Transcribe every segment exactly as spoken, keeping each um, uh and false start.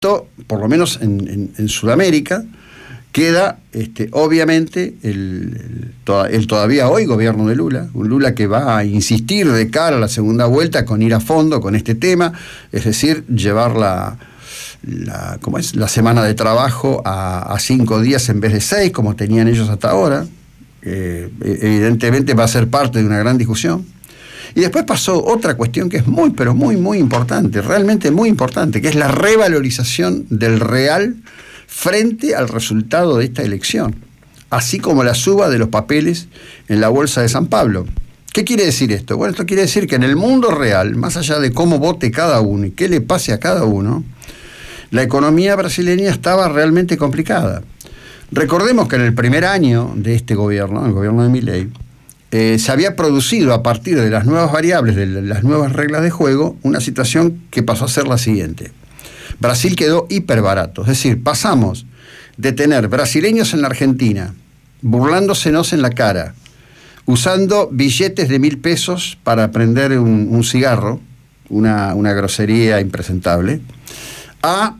esto, por lo menos en, en, en Sudamérica, queda este, obviamente el, el, el todavía hoy gobierno de Lula, un Lula que va a insistir de cara a la segunda vuelta con ir a fondo con este tema, es decir, llevar la, la, ¿cómo es? la semana de trabajo a, a cinco días en vez de seis, como tenían ellos hasta ahora. Eh, evidentemente va a ser parte de una gran discusión. Y después pasó otra cuestión que es muy, pero muy, muy importante, realmente muy importante, que es la revalorización del real frente al resultado de esta elección, así como la suba de los papeles en la bolsa de San Pablo. ¿Qué quiere decir esto? Bueno, esto quiere decir que en el mundo real, más allá de cómo vote cada uno y qué le pase a cada uno, la economía brasileña estaba realmente complicada. Recordemos que en el primer año de este gobierno, el gobierno de Milei, eh, se había producido a partir de las nuevas variables, de las nuevas reglas de juego, una situación que pasó a ser la siguiente. Brasil quedó hiperbarato, es decir, pasamos de tener brasileños en la Argentina, burlándosenos en la cara, usando billetes de mil pesos para prender un, un cigarro, una, una grosería impresentable, a,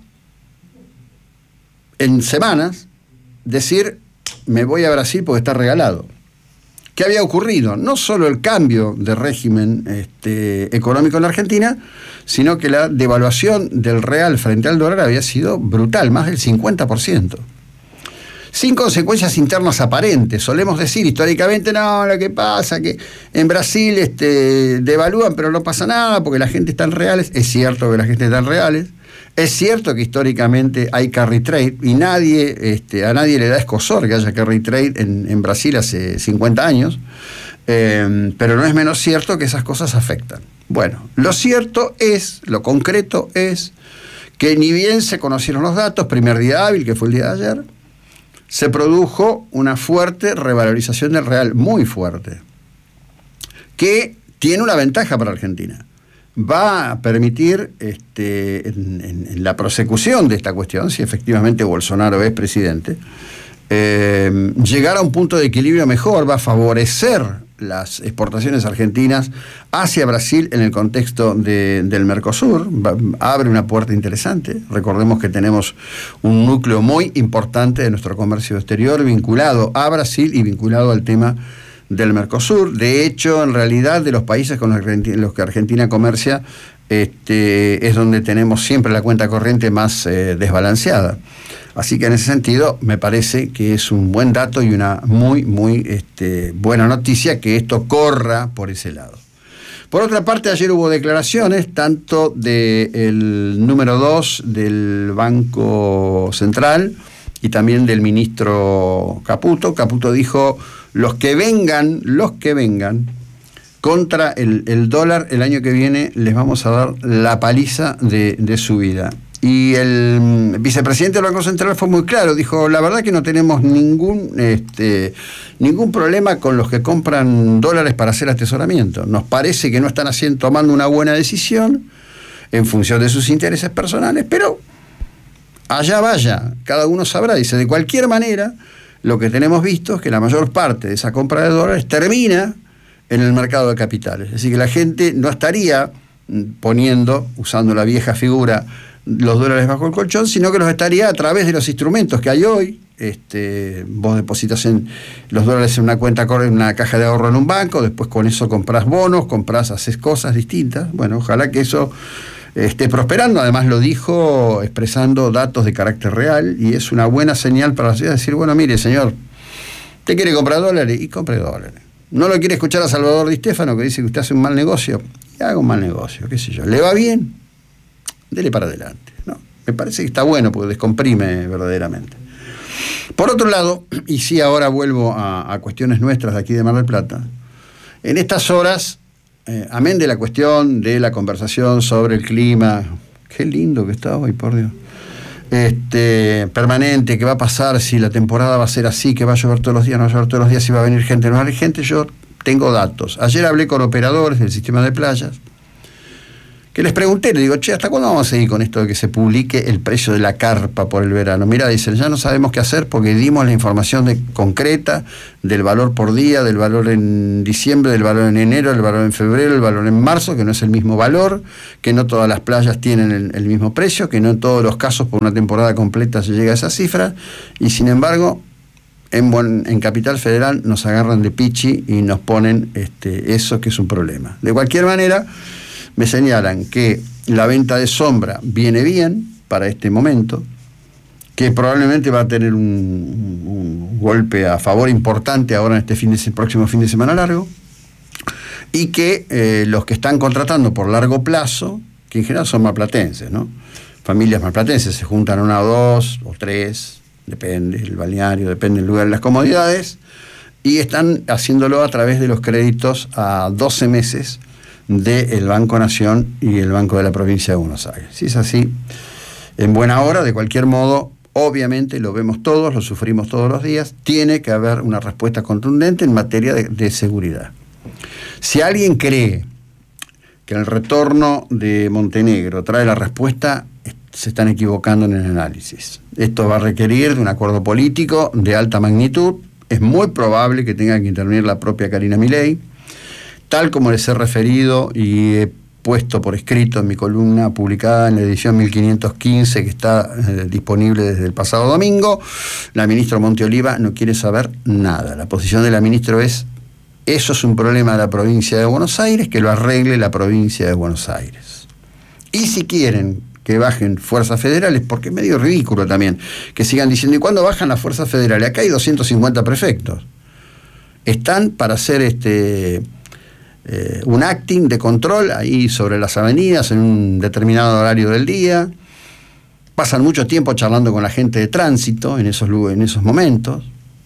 en semanas, decir, me voy a Brasil porque está regalado. ¿Qué había ocurrido? No solo el cambio de régimen este, económico en la Argentina, sino que la devaluación del real frente al dólar había sido brutal, más del cincuenta por ciento. Sin consecuencias internas aparentes. Solemos decir históricamente, no, lo que pasa que en Brasil este, devalúan, pero no pasa nada porque la gente está en reales. Es cierto que la gente está en reales. Es cierto que históricamente hay carry trade y nadie, este, a nadie le da escozor que haya carry trade en, en Brasil hace cincuenta años, eh, pero no es menos cierto que esas cosas afectan. Bueno, lo cierto es, lo concreto es, que ni bien se conocieron los datos, primer día hábil, que fue el día de ayer, se produjo una fuerte revalorización del real, muy fuerte, que tiene una ventaja para Argentina. Va a permitir este, en, en, en la prosecución de esta cuestión, si efectivamente Bolsonaro es presidente, eh, llegar a un punto de equilibrio mejor, va a favorecer las exportaciones argentinas hacia Brasil en el contexto de, del Mercosur, va, abre una puerta interesante. Recordemos que tenemos un núcleo muy importante de nuestro comercio exterior vinculado a Brasil y vinculado al tema del Mercosur. De hecho, en realidad, de los países con los que Argentina comercia, este, es donde tenemos siempre la cuenta corriente más eh, desbalanceada. Así que en ese sentido, me parece que es un buen dato y una muy, muy este, buena noticia que esto corra por ese lado. Por otra parte, ayer hubo declaraciones, tanto del número dos del Banco Central y también del ministro Caputo. Caputo dijo: los que vengan, los que vengan contra el, el dólar el año que viene, les vamos a dar la paliza de, de su vida. Y el vicepresidente del Banco Central fue muy claro, dijo, la verdad que no tenemos ningún, este, ningún problema con los que compran dólares para hacer atesoramiento. Nos parece que no están haciendo, tomando una buena decisión en función de sus intereses personales, pero allá vaya, cada uno sabrá. Dice, de cualquier manera, lo que tenemos visto es que la mayor parte de esa compra de dólares termina en el mercado de capitales. Es decir, que la gente no estaría poniendo, usando la vieja figura, los dólares bajo el colchón, sino que los estaría a través de los instrumentos que hay hoy. Este, vos depositas en los dólares en una cuenta, en una caja de ahorro en un banco, después con eso compras bonos, compras, haces cosas distintas. Bueno, ojalá que eso esté prosperando. Además lo dijo expresando datos de carácter real y es una buena señal para la sociedad decir, bueno, mire, señor, ¿usted quiere comprar dólares? Y compre dólares. ¿No lo quiere escuchar a Salvador Di Stéfano que dice que usted hace un mal negocio? Y haga un mal negocio, qué sé yo. ¿Le va bien? Dele para adelante. No, me parece que está bueno porque descomprime verdaderamente. Por otro lado, y sí ahora vuelvo a, a cuestiones nuestras de aquí de Mar del Plata, en estas horas, eh, amén de la cuestión de la conversación sobre el clima, qué lindo que está hoy, por Dios, este, permanente, qué va a pasar, si la temporada va a ser así, que va a llover todos los días, no va a llover todos los días, si va a venir gente, no va a venir gente, yo tengo datos. Ayer hablé con operadores del sistema de playas que les pregunté, le digo, che, ¿hasta cuándo vamos a seguir con esto de que se publique el precio de la carpa por el verano? Mirá, dicen, ya no sabemos qué hacer porque dimos la información de, concreta del valor por día, del valor en diciembre, del valor en enero, del valor en febrero, el valor en marzo, que no es el mismo valor, que no todas las playas tienen el, el mismo precio, que no en todos los casos por una temporada completa se llega a esa cifra, y sin embargo, en, buen, en Capital Federal nos agarran de pichi y nos ponen este, eso que es un problema. De cualquier manera, me señalan que la venta de sombra viene bien para este momento, que probablemente va a tener un, un, un golpe a favor importante ahora en este fin de, próximo fin de semana largo, y que eh, los que están contratando por largo plazo, que en general son marplatenses, ¿no? Familias marplatenses, se juntan una o dos o tres, depende el balneario, depende el lugar de las comodidades, y están haciéndolo a través de los créditos a doce meses del Banco Nación y el Banco de la Provincia de Buenos Aires. Si es así, en buena hora, de cualquier modo, obviamente lo vemos todos, lo sufrimos todos los días, tiene que haber una respuesta contundente en materia de, de seguridad. Si alguien cree que el retorno de Montenegro trae la respuesta, se están equivocando en el análisis. Esto va a requerir de un acuerdo político de alta magnitud, es muy probable que tenga que intervenir la propia Karina Milei, tal como les he referido y he puesto por escrito en mi columna publicada en la edición mil quinientos quince, que está eh, disponible desde el pasado domingo. La ministra Monteoliva no quiere saber nada. La posición de la ministra es: eso es un problema de la provincia de Buenos Aires, que lo arregle la provincia de Buenos Aires. Y si quieren que bajen fuerzas federales, porque es medio ridículo también que sigan diciendo, ¿y cuándo bajan las fuerzas federales? Acá hay doscientos cincuenta prefectos. Están para hacer este... Eh, un acting de control ahí sobre las avenidas en un determinado horario del día, pasan mucho tiempo charlando con la gente de tránsito en esos, en esos momentos.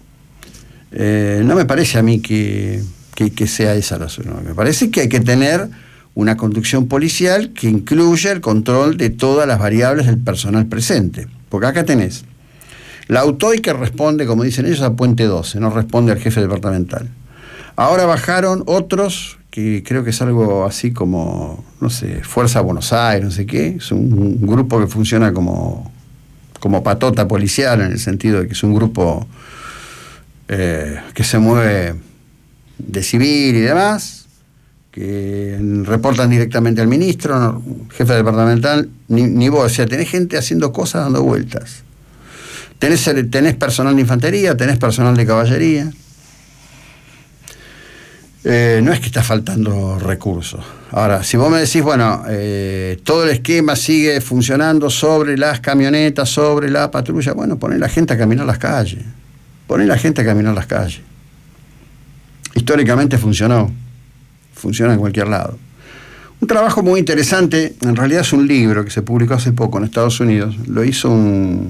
Eh, no me parece a mí que, que, que sea esa la solución. Me parece que hay que tener una conducción policial que incluya el control de todas las variables del personal presente, porque acá tenés la AUTOI, que responde, como dicen ellos, a Puente doce, no responde al jefe departamental. Ahora bajaron otros, que creo que es algo así como, no sé, Fuerza Buenos Aires, no sé qué. Es un, un grupo que funciona como, como patota policial, en el sentido de que es un grupo eh, que se mueve de civil y demás, que reportan directamente al ministro, no, jefe departamental, ni, ni vos. O sea, tenés gente haciendo cosas, dando vueltas. Tenés, tenés personal de infantería, tenés personal de caballería. Eh, no es que está faltando recursos. Ahora, si vos me decís, bueno, eh, todo el esquema sigue funcionando sobre las camionetas, sobre la patrulla, bueno, poné la gente a caminar las calles. Poné la gente a caminar las calles. Históricamente funcionó. Funciona en cualquier lado. Un trabajo muy interesante, en realidad es un libro que se publicó hace poco en Estados Unidos. Lo hizo un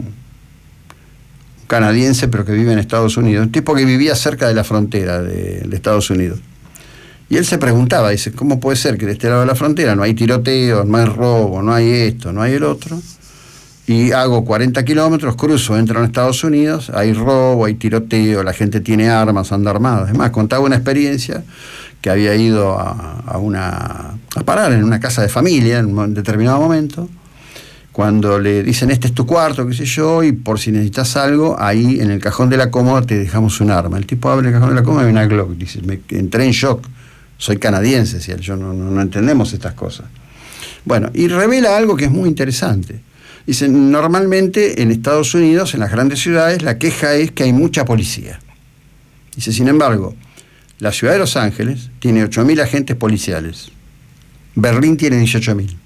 canadiense, pero que vive en Estados Unidos. Un tipo que vivía cerca de la frontera de, de Estados Unidos. Y él se preguntaba, dice, ¿cómo puede ser que de este lado de la frontera no hay tiroteos, no hay robo, no hay esto, no hay el otro? Y hago cuarenta kilómetros, cruzo, entro en Estados Unidos, hay robo, hay tiroteo, la gente tiene armas, anda armada. Además, contaba una experiencia que había ido a, a, una, a parar en una casa de familia en un determinado momento, cuando le dicen, este es tu cuarto, qué sé yo, y por si necesitas algo, ahí en el cajón de la cómoda te dejamos un arma. El tipo abre el cajón de la cómoda y una Glock. Dice, me entré en shock. Soy canadiense, decía, yo no, no, no entendemos estas cosas. Bueno, y revela algo que es muy interesante. Dice, normalmente en Estados Unidos, en las grandes ciudades, la queja es que hay mucha policía. Dice, sin embargo, la ciudad de Los Ángeles tiene ocho mil agentes policiales. Berlín tiene dieciocho mil.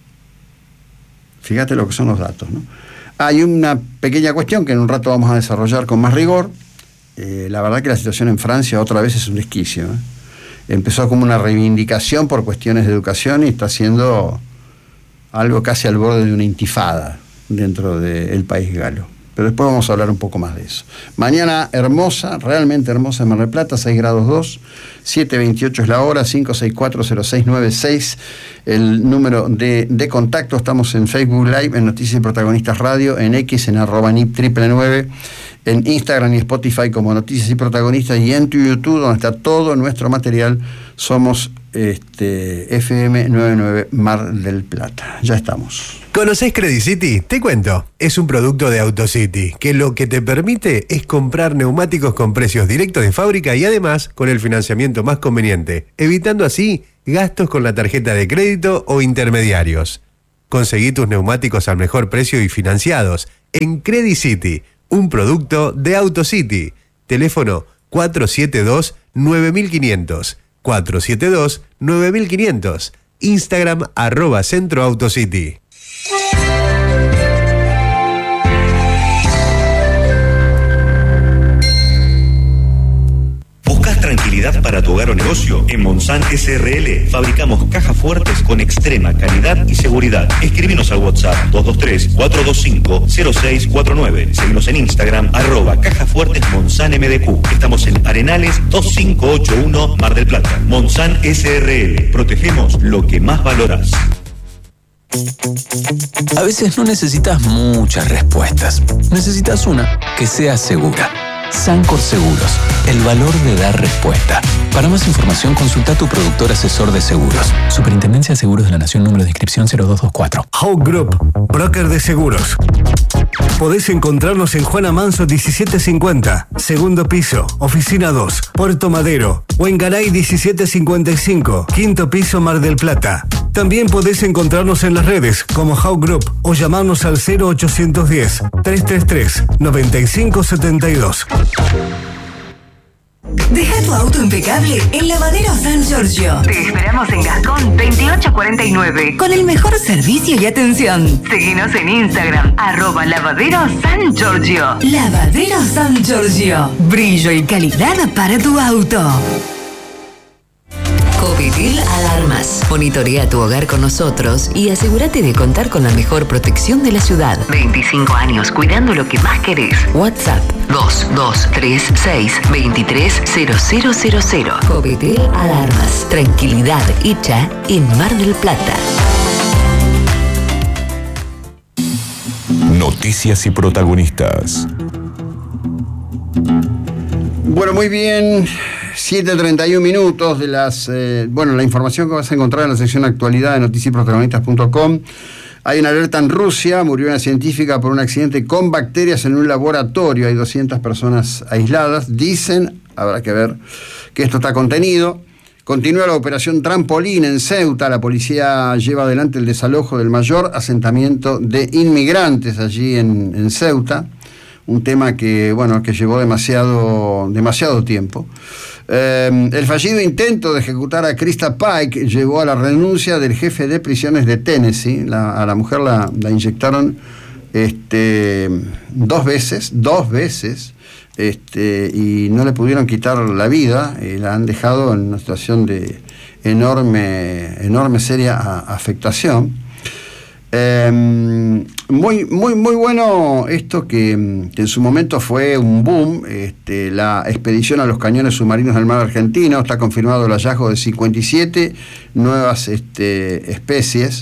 Fíjate lo que son los datos, ¿no? Hay una pequeña cuestión que en un rato vamos a desarrollar con más rigor. Eh, la verdad que la situación en Francia otra vez es un desquicio, ¿eh? Empezó como una reivindicación por cuestiones de educación y está haciendo algo casi al borde de una intifada dentro del país galo. Pero después vamos a hablar un poco más de eso. Mañana hermosa, realmente hermosa en Mar del Plata, seis grados dos, siete veintiocho es la hora, cinco seis cuatro cero seis nueve seis el número de, de contacto. Estamos en Facebook Live, en Noticias y Protagonistas Radio, en X, en arroba N I P nueve nueve, en Instagram y Spotify como Noticias y Protagonistas, y en tu YouTube, donde está todo nuestro material. Somos este, F M noventa y nueve Mar del Plata. Ya estamos. ¿Conocés Credit City? Te cuento. Es un producto de AutoCity que lo que te permite es comprar neumáticos con precios directos de fábrica y además con el financiamiento más conveniente, evitando así gastos con la tarjeta de crédito o intermediarios. Conseguí tus neumáticos al mejor precio y financiados en Credit City, un producto de AutoCity. Teléfono cuatro siete dos nueve cinco cero cero. cuatro siete dos nueve cinco cero cero. Instagram arroba Centro AutoCity. ¿Buscas tranquilidad para tu hogar o negocio? En Monsan S R L fabricamos cajas fuertes con extrema calidad y seguridad. Escríbenos al WhatsApp dos dos tres, cuatro dos cinco, cero seis cuatro nueve. Seguinos en Instagram, arroba Cajas Fuertes Monsan M D Q. Estamos en Arenales dos cinco ocho uno, Mar del Plata. Monsan S R L. Protegemos lo que más valorás. A veces no necesitas muchas respuestas. Necesitas una que sea segura. Sancor Seguros, el valor de dar respuesta. Para más información, consulta a tu productor asesor de seguros. Superintendencia de Seguros de la Nación, número de inscripción cero dos dos cuatro. Hawk Group, broker de seguros. Podés encontrarnos en Juana Manso diecisiete cincuenta, segundo piso, oficina dos, Puerto Madero, o en Garay diecisiete cincuenta y cinco, quinto piso, Mar del Plata. También podés encontrarnos en las redes como Hawk Group o llamarnos al cero ochocientos diez, trescientos treinta y tres, noventa y cinco setenta y dos. Deja tu auto impecable en Lavadero San Giorgio. Te esperamos en Gascón veintiocho cuarenta y nueve con el mejor servicio y atención. Seguinos en Instagram, arroba Lavadero San Giorgio. Lavadero San Giorgio. Brillo y calidad para tu auto. Covitil Alarmas. Monitorea tu hogar con nosotros y asegúrate de contar con la mejor protección de la ciudad. veinticinco años cuidando lo que más querés. WhatsApp dos dos tres seis, dos tres cero cero cero cero. Covitil Alarmas. Tranquilidad hecha en Mar del Plata. Noticias y protagonistas. Bueno, muy bien. siete treinta y uno minutos de las... Eh, bueno, la información que vas a encontrar en la sección actualidad de noticias y protagonistas punto com. Hay una alerta en Rusia, murió una científica por un accidente con bacterias en un laboratorio. Hay doscientas personas aisladas. Dicen, habrá que ver, que esto está contenido. Continúa la operación Trampolín en Ceuta. La policía lleva adelante el desalojo del mayor asentamiento de inmigrantes allí en, en Ceuta. Un tema que, bueno, que llevó demasiado, demasiado tiempo. Eh, el fallido intento de ejecutar a Krista Pike llevó a la renuncia del jefe de prisiones de Tennessee. La, a la mujer la, la inyectaron este, dos veces, dos veces, este, y no le pudieron quitar la vida. Y la han dejado en una situación de enorme, enorme seria afectación. Eh, muy, muy, muy bueno esto que, que en su momento fue un boom, este, la expedición a los cañones submarinos del mar argentino. Está confirmado el hallazgo de cincuenta y siete nuevas este, especies,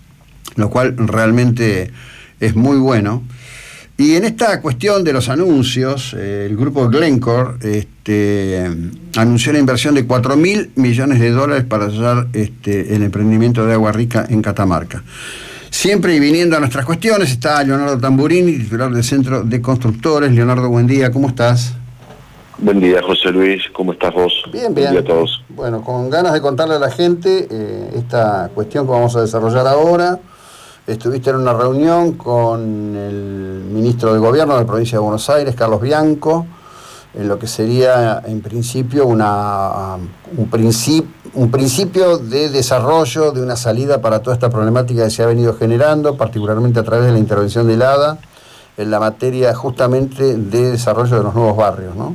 lo cual realmente es muy bueno. Y en esta cuestión de los anuncios, eh, el grupo Glencore este, anunció la inversión de cuatro mil millones de dólares para hallar este, el emprendimiento de Agua Rica en Catamarca. Siempre y viniendo a nuestras cuestiones está Leonardo Tamburini, titular del Centro de Constructores. Leonardo, buen día, ¿cómo estás? Buen día, José Luis, ¿cómo estás vos? Bien, bien. Buen día a todos. Bueno, con ganas de contarle a la gente eh, esta cuestión que vamos a desarrollar ahora. Estuviste en una reunión con el ministro de Gobierno de la provincia de Buenos Aires, Carlos Bianco, en lo que sería en principio una, un, princip, un principio de desarrollo de una salida para toda esta problemática que se ha venido generando, particularmente a través de la intervención del ADA, en la materia justamente de desarrollo de los nuevos barrios, ¿no?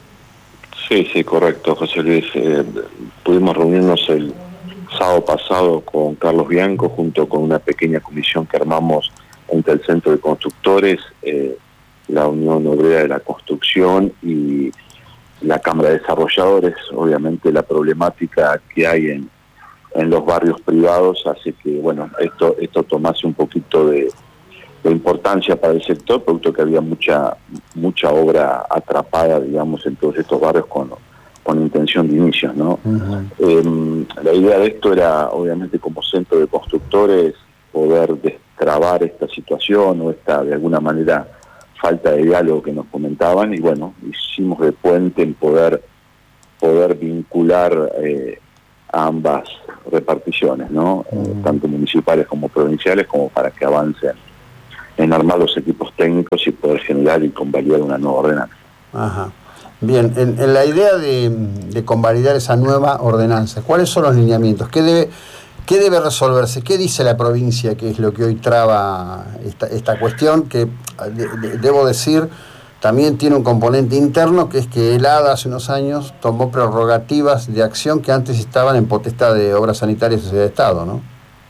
Sí, sí, correcto, José Luis. Eh, pudimos reunirnos el sábado pasado con Carlos Bianco, junto con una pequeña comisión que armamos entre el Centro de Constructores, eh, la Unión Obrera de la Construcción y la Cámara de Desarrolladores. Obviamente la problemática que hay en, en los barrios privados hace que, bueno, esto, esto tomase un poquito de, de importancia para el sector, producto que había mucha, mucha obra atrapada, digamos, en todos estos barrios con, con intención de inicios, ¿no? Uh-huh. Eh, la idea de esto era, obviamente, como centro de constructores, poder destrabar esta situación o esta, de alguna manera, falta de diálogo que nos comentaban, y bueno, hicimos de puente en poder, poder vincular eh, a ambas reparticiones, ¿no? Uh-huh. Eh, tanto municipales como provinciales, como para que avancen en armar los equipos técnicos y poder generar y convalidar una nueva ordenanza. Ajá. Bien, en, en la idea de, de convalidar esa nueva ordenanza, ¿cuáles son los lineamientos? ¿Qué debe, qué debe resolverse? ¿Qué dice la provincia que es lo que hoy traba esta, esta cuestión? Que, de, de, debo decir, también tiene un componente interno, que es que el A D A hace unos años tomó prerrogativas de acción que antes estaban en potestad de Obras Sanitarias y Sociedad de Estado, ¿no?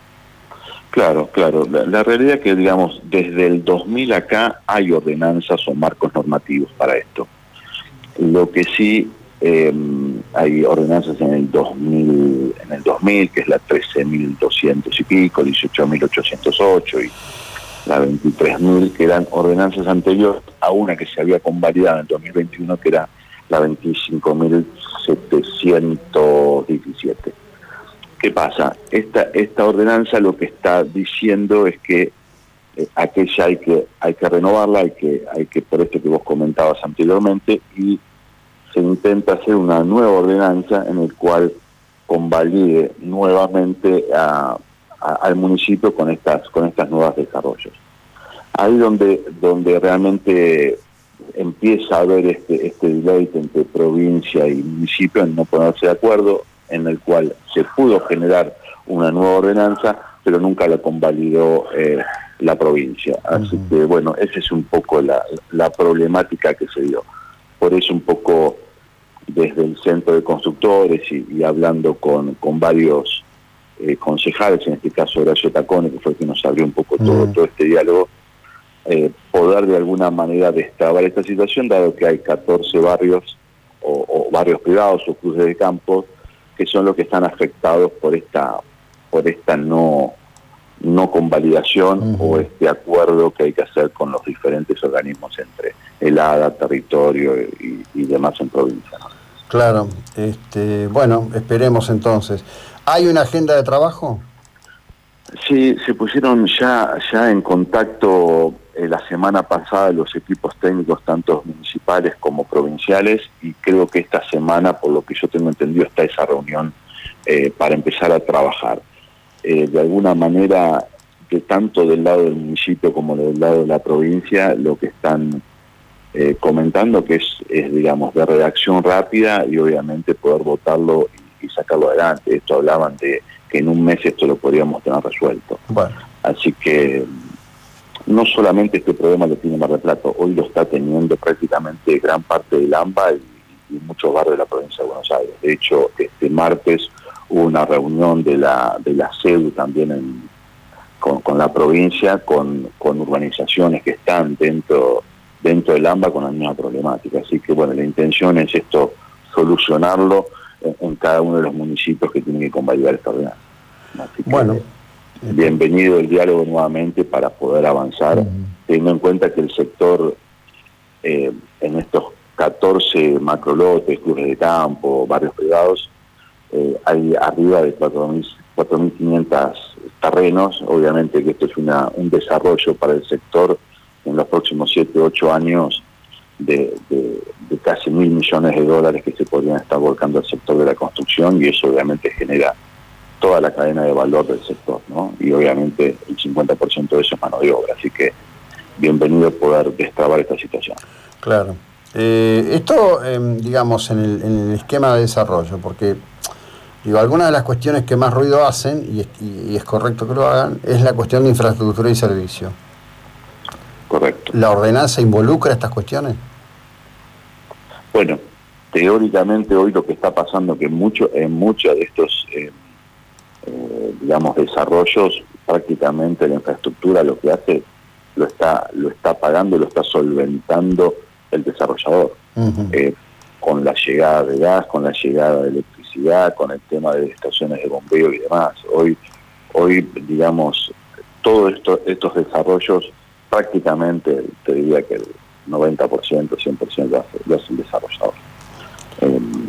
Claro, claro. La, la realidad es que, digamos, desde el dos mil acá hay ordenanzas o marcos normativos para esto. Lo que sí, eh, hay ordenanzas en el dos mil, en el dos mil, que es la trece mil doscientos y pico, dieciocho mil ochocientos ocho y la veintitrés mil, que eran ordenanzas anteriores a una que se había convalidado en el dos mil veintiuno, que era la veinticinco mil setecientos diecisiete. ¿Qué pasa? Esta, esta ordenanza lo que está diciendo es que eh, aquella hay que hay que renovarla, hay que hay que por esto que vos comentabas anteriormente, y se intenta hacer una nueva ordenanza en el cual convalide nuevamente a, a, al municipio con estas con estas nuevas desarrollos. Ahí donde donde realmente empieza a haber este este debate entre provincia y municipio en no ponerse de acuerdo, en el cual se pudo generar una nueva ordenanza, pero nunca la convalidó eh, la provincia. Así uh-huh. que, bueno, esa es un poco la, la problemática que se dio. Por eso un poco desde el centro de constructores y, y hablando con, con varios eh, concejales, en este caso Horacio Tacone, que fue el que nos abrió un poco todo, uh-huh. todo este diálogo, eh, poder de alguna manera destrabar esta situación, dado que hay catorce barrios o, o barrios privados o cruces de campo que son los que están afectados por esta por esta no no convalidación uh-huh. o este acuerdo que hay que hacer con los diferentes organismos entre el A D A, territorio y, y demás en provincia, ¿no? Claro, este, bueno, esperemos entonces. ¿Hay una agenda de trabajo? Sí, se pusieron ya ya en contacto eh, la semana pasada los equipos técnicos, tanto municipales como provinciales, y creo que esta semana, por lo que yo tengo entendido, está esa reunión eh, para empezar a trabajar. Eh, de alguna manera, que tanto del lado del municipio como del lado de la provincia, lo que están eh, comentando que es, es, digamos, de redacción rápida y obviamente poder votarlo y, y sacarlo adelante. Esto hablaban de que en un mes esto lo podríamos tener resuelto. Bueno. Así que no solamente este problema lo tiene Mar del Plata, hoy lo está teniendo prácticamente gran parte del AMBA y, y muchos barrios de la provincia de Buenos Aires. De hecho, este martes hubo una reunión de la de la C E D U también en, con, con la provincia, con, con urbanizaciones que están dentro dentro del AMBA con la misma problemática. Así que, bueno, la intención es esto, solucionarlo en, en cada uno de los municipios que tienen que convalidar esta ordenanza. Así que, bueno, bienvenido el diálogo nuevamente para poder avanzar, uh-huh. teniendo en cuenta que el sector eh, en estos catorce macrolotes, clubes de campo, barrios privados, eh, hay arriba de cuatro mil quinientos terrenos. Obviamente que esto es una, un desarrollo para el sector en los próximos siete u ocho años de, de, de casi mil millones de dólares que se podrían estar volcando al sector de la construcción, y eso obviamente genera toda la cadena de valor del sector, ¿no? Y obviamente el cincuenta por ciento de eso es mano de obra, así que bienvenido poder destrabar esta situación. Claro. Eh, esto, eh, digamos, en el, en el esquema de desarrollo, porque digo, algunas de las cuestiones que más ruido hacen, y es, y, y es correcto que lo hagan, es la cuestión de infraestructura y servicio. Correcto. ¿La ordenanza involucra estas cuestiones? Bueno, teóricamente hoy lo que está pasando que mucho, en muchos de estos eh, eh, digamos desarrollos, prácticamente la infraestructura lo que hace lo está lo está pagando, lo está solventando el desarrollador, uh-huh. eh, con la llegada de gas, con la llegada de electricidad, con el tema de estaciones de bombeo y demás. Hoy hoy digamos todos esto, estos desarrollos prácticamente te diría que el noventa por ciento, cien por ciento lo hace, lo hace el desarrollador. Eh,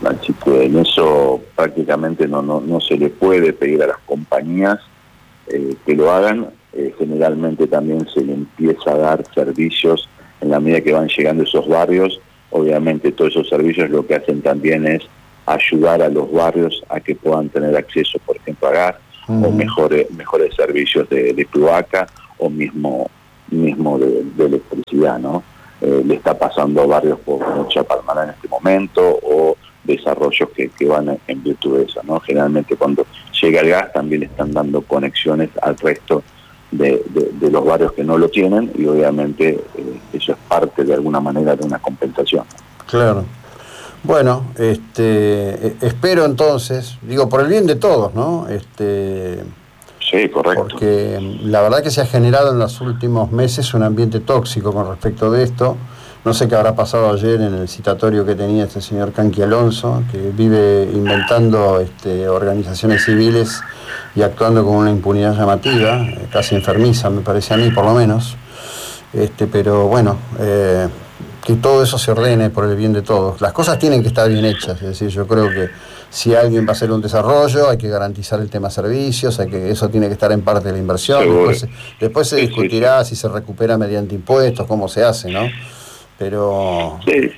Así que en eso prácticamente no, no, no se le puede pedir a las compañías eh, que lo hagan. Eh, generalmente también se le empieza a dar servicios en la medida que van llegando esos barrios. Obviamente todos esos servicios lo que hacen también es ayudar a los barrios a que puedan tener acceso, por ejemplo, a gas, uh-huh. o mejores, mejores servicios de, de cloaca, o mismo, mismo de, de electricidad, ¿no? Eh, le está pasando a barrios como Chapalmalá en este momento, o desarrollos que, que van en virtud de eso, ¿no? Generalmente cuando llega el gas también le están dando conexiones al resto de, de, de los barrios que no lo tienen, y obviamente eh, eso es parte de alguna manera de una compensación. Claro. Bueno, este, espero entonces, digo, por el bien de todos, ¿no? Este, sí, correcto. Porque la verdad que se ha generado en los últimos meses un ambiente tóxico con respecto de esto. No sé qué habrá pasado ayer en el citatorio que tenía este señor Canqui Alonso, que vive inventando este, organizaciones civiles y actuando con una impunidad llamativa, eh, casi enfermiza, me parece a mí, por lo menos. Este, pero bueno, eh, que todo eso se ordene por el bien de todos. Las cosas tienen que estar bien hechas, es decir, yo creo que si alguien va a hacer un desarrollo, hay que garantizar el tema servicios, hay que, eso tiene que estar en parte de la inversión. Después, después se discutirá si se recupera mediante impuestos, cómo se hace, ¿no? Pero sí,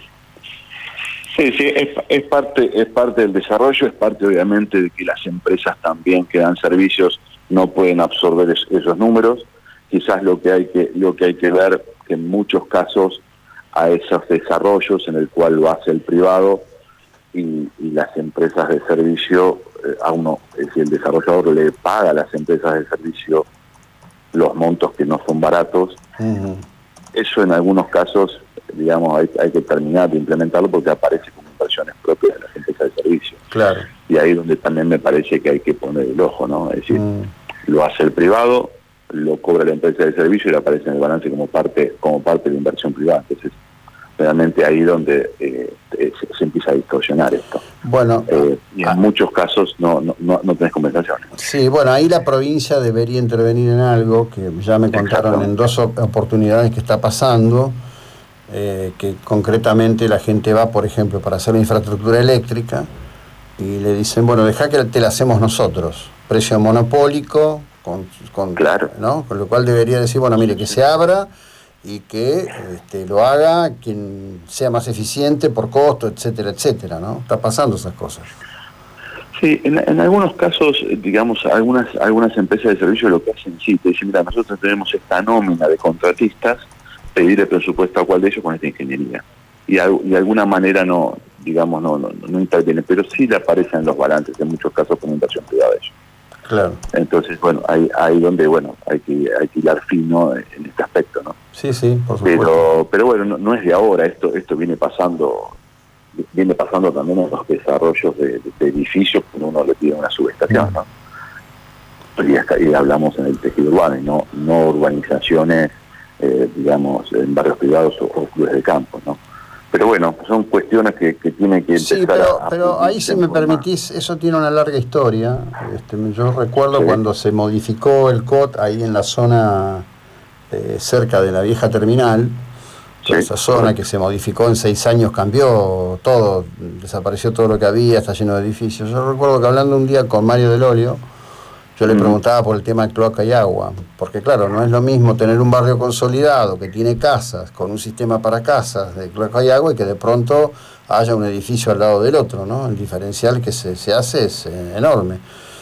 sí, sí es, es parte es parte del desarrollo, es parte obviamente de que las empresas también que dan servicios no pueden absorber es, esos números. Quizás lo que hay que lo que hay que ver que en muchos casos a esos desarrollos en el cual lo hace el privado y, y las empresas de servicio, eh, a uno, es decir, el desarrollador le paga a las empresas de servicio los montos que no son baratos. Uh-huh. Eso en algunos casos, digamos, hay, hay que terminar de implementarlo porque aparece como inversiones propias de las empresas de servicio. Claro. Y ahí donde también me parece que hay que poner el ojo, ¿no? Es decir, mm. lo hace el privado, lo cobra la empresa de servicio y le aparece en el balance como parte como parte de la inversión privada. Entonces, realmente ahí donde eh, se, se empieza a distorsionar esto. Bueno, eh, y en ah, muchos casos no, no, no, no tenés compensaciones. Sí, bueno, ahí la provincia debería intervenir en algo que ya me contaron en dos oportunidades que está pasando, eh, que concretamente la gente va, por ejemplo, para hacer la infraestructura eléctrica y le dicen, bueno, dejá que te la hacemos nosotros, precio monopólico, con, con, claro. ¿no? Con lo cual debería decir, bueno, mire, que se abra y que este, lo haga quien sea más eficiente por costo, etcétera, etcétera, ¿no? Está pasando esas cosas. Sí, en, en algunos casos, digamos, algunas algunas empresas de servicio lo que hacen, sí, te dicen, mira, nosotros tenemos esta nómina de contratistas, pedir el presupuesto a cuál de ellos con esta ingeniería. Y de alguna manera no, digamos, no, no, no interviene, pero sí le aparecen los balances, en muchos casos con inversión privada de ellos. Claro. Entonces, bueno, ahí, ahí donde, bueno, hay que, hay que hilar fino en este aspecto, ¿no? Sí, sí, por supuesto. Pero, pero bueno, no, no es de ahora, esto esto viene pasando viene pasando también en los desarrollos de, de edificios cuando uno le pide una subestación, ¿no? Y, hasta, y hablamos en el tejido urbano y no, no urbanizaciones, eh, digamos, en barrios privados o, o clubes de campo, ¿no? Pero bueno, son cuestiones que, que tienen que empezar. Sí, pero, a, pero ahí si me permitís, eso tiene una larga historia. Este, yo recuerdo sí. cuando se modificó el C O T ahí en la zona eh, cerca de la vieja terminal, sí, esa zona sí. que se modificó en seis años, cambió todo, desapareció todo lo que había, está lleno de edificios. Yo recuerdo que hablando un día con Mario Del Olio, yo le preguntaba por el tema de cloaca y agua, porque claro, no es lo mismo tener un barrio consolidado que tiene casas, con un sistema para casas de cloaca y agua, y que de pronto haya un edificio al lado del otro, ¿no? El diferencial que se, se hace es eh, enorme.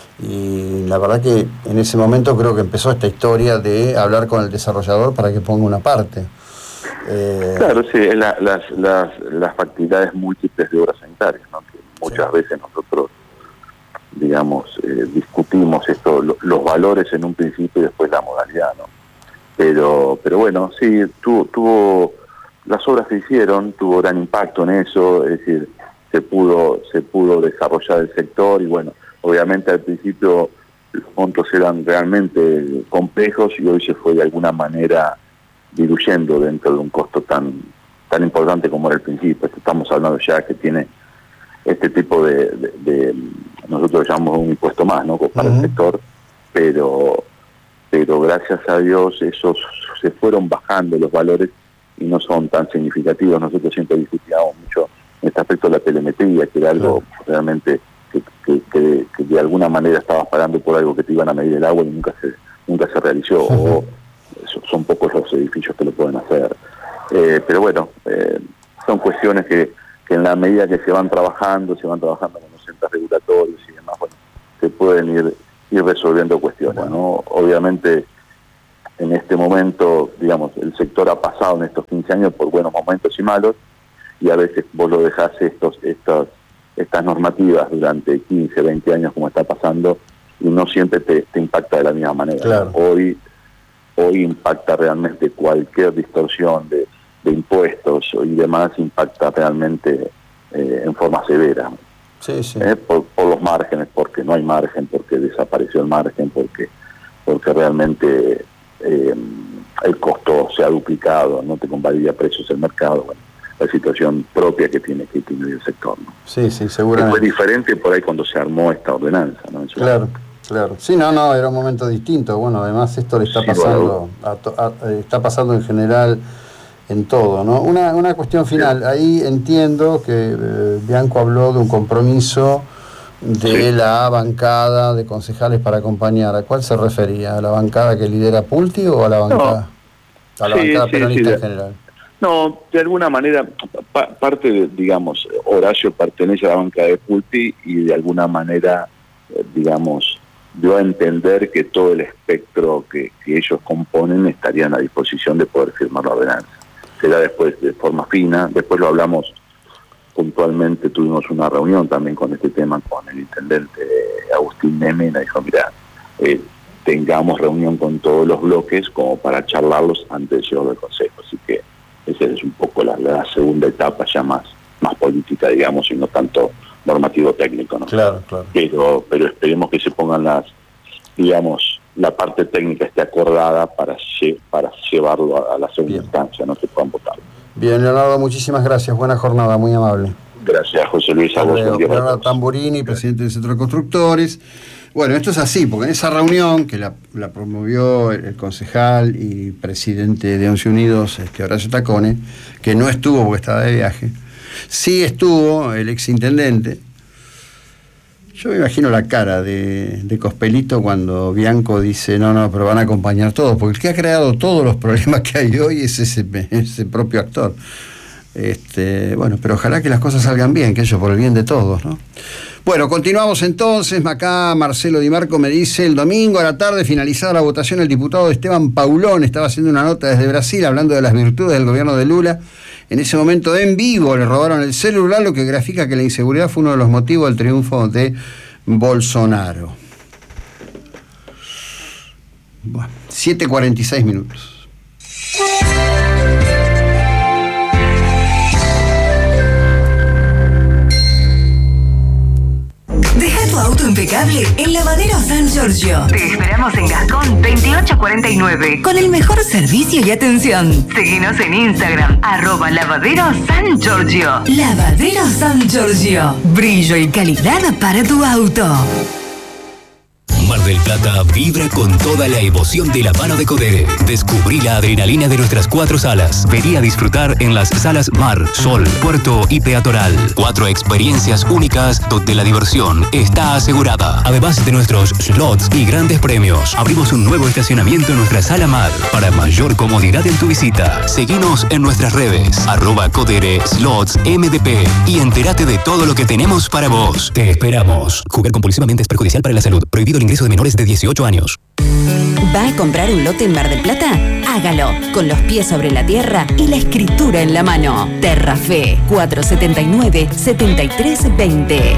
Y la verdad que en ese momento creo que empezó esta historia de hablar con el desarrollador para que ponga una parte. Eh... Claro, sí, la, las, las, las facilidades múltiples de obras sanitarias, ¿no? Que muchas sí. veces nosotros digamos, eh, discutimos esto, lo, los valores en un principio y después la modalidad, ¿no? Pero, pero bueno, sí, tuvo, tuvo, las obras se hicieron, tuvo gran impacto en eso, es decir, se pudo, se pudo desarrollar el sector y bueno, obviamente al principio los montos eran realmente complejos y hoy se fue de alguna manera diluyendo dentro de un costo tan, tan importante como era el principio. Estamos hablando ya que tiene este tipo de, de, de nosotros lo llamamos un impuesto más, ¿no? Para uh-huh. el sector, pero pero gracias a Dios esos se fueron bajando los valores y no son tan significativos. Nosotros siempre discutíamos mucho en este aspecto de la telemetría, que era algo claro. realmente que, que, que, que de alguna manera estabas pagando por algo que te iban a medir el agua y nunca se nunca se realizó, uh-huh. o son pocos los edificios que lo pueden hacer. Eh, pero bueno, eh, son cuestiones que, que en la medida que se van trabajando, se van trabajando con los entes regulatorios y demás, bueno, se pueden ir, ir resolviendo cuestiones, bueno. ¿no? Obviamente, en este momento, digamos, el sector ha pasado en estos quince años por buenos momentos y malos, y a veces vos lo dejás estos, estos, estas normativas durante quince, veinte años como está pasando, y no siempre te, te impacta de la misma manera. Claro. Hoy, hoy impacta realmente cualquier distorsión de, de impuestos y demás, impacta realmente eh, en forma severa. Sí, sí. Eh, por, por los márgenes, porque no hay margen, porque desapareció el margen, porque, porque realmente eh, el costo se ha duplicado, no te convalida precios el mercado, bueno, la situación propia que tiene que tiene el sector, ¿no? Sí, sí, seguramente. Fue diferente por ahí cuando se armó esta ordenanza, ¿no? Eso claro, claro. Sí, no, no, era un momento distinto. Bueno, además esto le está sí, pasando, a to, a, está pasando en general en todo, ¿no? Una, una cuestión final. Ahí entiendo que eh, Bianco habló de un compromiso de sí. la bancada de concejales para acompañar. ¿A cuál se refería? ¿A la bancada que lidera Pulti o a la bancada, no. a la sí, bancada sí, peronista sí, en general? No, de alguna manera, pa parte de, digamos, Horacio pertenece a la bancada de Pulti y de alguna manera, eh, digamos, dio a entender que todo el espectro que, que ellos componen estarían a disposición de poder firmar la ordenanza. Será después de forma fina, después lo hablamos puntualmente, tuvimos una reunión también con este tema con el intendente Agustín Nemena, dijo, mira, eh, tengamos reunión con todos los bloques como para charlarlos antes de llegar al Consejo, así que esa es un poco la, la segunda etapa ya más, más política, digamos, y no tanto normativo técnico, ¿no? Claro, claro. Pero, pero esperemos que se pongan las, digamos, la parte técnica esté acordada para, lle para llevarlo a, a la segunda Bien. instancia, no se puedan votar. Bien, Leonardo, muchísimas gracias. Buena jornada, muy amable. Gracias, José Luis. A vos, Leonardo Tamburini, presidente del Centro de Constructores. Bueno, esto es así, porque en esa reunión que la, la promovió el, el concejal y presidente de Once Unidos, este, Horacio Tacone, que no estuvo porque estaba de viaje, sí estuvo el exintendente. Yo me imagino la cara de, de Cospelito cuando Bianco dice, no, no, pero van a acompañar todos, porque el que ha creado todos los problemas que hay hoy es ese, ese propio actor. Este, bueno, pero ojalá que las cosas salgan bien, que ello por el bien de todos, ¿no? Bueno, continuamos entonces. Acá Marcelo Di Marco me dice, el domingo a la tarde, finalizada la votación, el diputado Esteban Paulón estaba haciendo una nota desde Brasil hablando de las virtudes del gobierno de Lula. En ese momento, en vivo, le robaron el celular, lo que grafica que la inseguridad fue uno de los motivos del triunfo de Bolsonaro. Bueno, siete cuarenta y seis minutos. Deja tu auto impecable en Lavadero San Giorgio. Te esperamos en Gascón veintiocho cuarenta y nueve con el mejor servicio y atención. Seguinos en Instagram, arroba Lavadero San Giorgio. Lavadero San Giorgio. Brillo y calidad para tu auto. Mar del Plata vibra con toda la emoción de la mano de Codere. Descubrí la adrenalina de nuestras cuatro salas. Vení a disfrutar en las salas Mar, Sol, Puerto y Peatonal. Cuatro experiencias únicas donde la diversión está asegurada. Además de nuestros slots y grandes premios, abrimos un nuevo estacionamiento en nuestra sala Mar para mayor comodidad en tu visita. Seguinos en nuestras redes, arroba Codere Slots M D P y entérate de todo lo que tenemos para vos. Te esperamos. Jugar compulsivamente es perjudicial para la salud. Prohibido el ingreso de menores de dieciocho años. ¿Va a comprar un lote en Mar del Plata? Hágalo con los pies sobre la tierra y la escritura en la mano. Terrafe cuatrocientos setenta y nueve, setenta y tres veinte.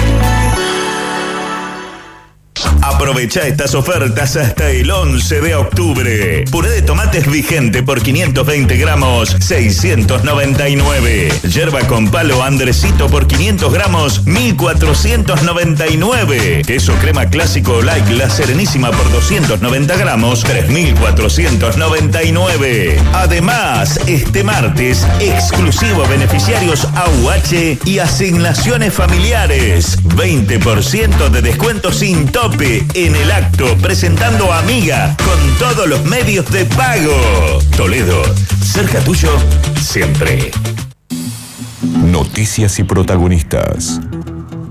Aprovecha estas ofertas hasta el once de octubre. Puré de tomates vigente por quinientos veinte gramos, seiscientos noventa y nueve. Yerba con palo Andresito por quinientos gramos, mil cuatrocientos noventa y nueve. Queso crema clásico Like La Serenísima por doscientos noventa gramos, tres mil cuatrocientos noventa y nueve. Además, este martes, exclusivo beneficiarios A U H y asignaciones familiares. veinte por ciento de descuento sin tope en el acto, presentando a Amiga con todos los medios de pago. Toledo, cerca tuyo, siempre. Noticias y protagonistas.